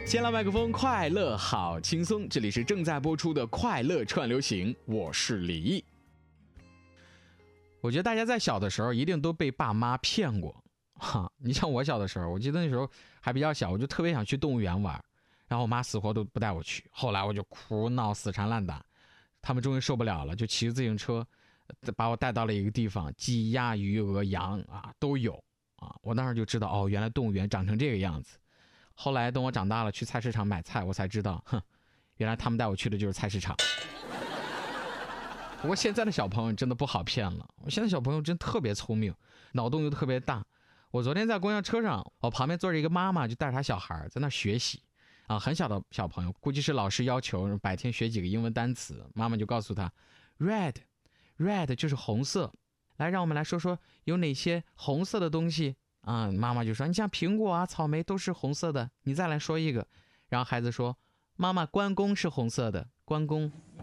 先来麦克风，快乐好轻松，这里是正在播出的快乐串流行，我是李毅。我觉得大家在小的时候一定都被爸妈骗过哈。你像我小的时候，我记得那时候还比较小，我就特别想去动物园玩，然后我妈死活都不带我去，后来我就哭闹死缠烂打，他们终于受不了了，就骑着自行车把我带到了一个地方，鸡鸭鱼鹅羊啊都有啊。我当时就知道哦，原来动物园长成这个样子。后来等我长大了去菜市场买菜，我才知道，原来他们带我去的就是菜市场。不过现在的小朋友真的不好骗了，我现在小朋友真特别聪明，脑洞又特别大。我昨天在公交车上，我旁边坐着一个妈妈，就带着她小孩在那学习啊，很小的小朋友，估计是老师要求白天学几个英文单词，妈妈就告诉他 red 就是红色。来，让我们来说说有哪些红色的东西啊。妈妈就说，你像苹果啊草莓都是红色的，你再来说一个。然后孩子说，妈妈关公是红色的，关公